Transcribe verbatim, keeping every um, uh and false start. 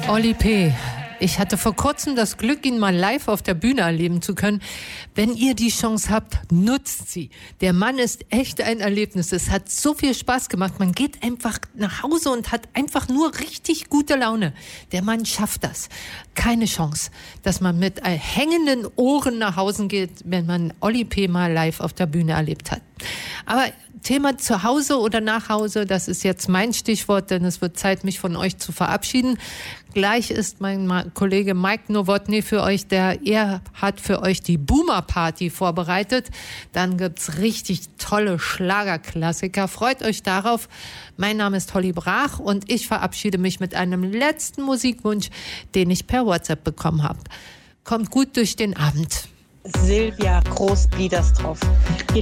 Oli P. Ich hatte vor kurzem das Glück, ihn mal live auf der Bühne erleben zu können. Wenn ihr die Chance habt, nutzt sie. Der Mann ist echt ein Erlebnis. Es hat so viel Spaß gemacht. Man geht einfach nach Hause und hat einfach nur richtig gute Laune. Der Mann schafft das. Keine Chance, dass man mit hängenden Ohren nach Hause geht, wenn man Oli P. mal live auf der Bühne erlebt hat. Aber Thema zu Hause oder nach Hause, das ist jetzt mein Stichwort, denn es wird Zeit, mich von euch zu verabschieden. Gleich ist mein Ma- Kollege Mike Nowotny für euch, der er hat für euch die Boomer Party vorbereitet. Dann gibt's richtig tolle Schlagerklassiker. Freut euch darauf. Mein Name ist Holly Brach und ich verabschiede mich mit einem letzten Musikwunsch, den ich per WhatsApp bekommen habe. Kommt gut durch den Abend. Silvia Groß-Biederstroff. Die